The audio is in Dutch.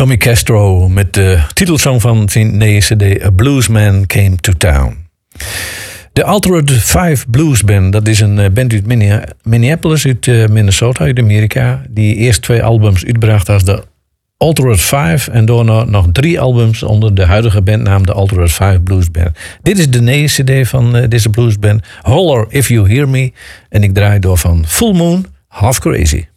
Tommy Castro met de titelsong van zijn nieuwe cd A Bluesman Came to Town. De Altered Five Blues Band, dat is een band uit Minneapolis, uit Minnesota, uit Amerika. Die eerst 2 albums uitbracht als de Altered Five en daarna nog 3 albums onder de huidige bandnaam de Altered Five Blues Band. Dit is de nieuwe cd van deze bluesband, Holler If You Hear Me. En ik draai door van Full Moon, Half Crazy.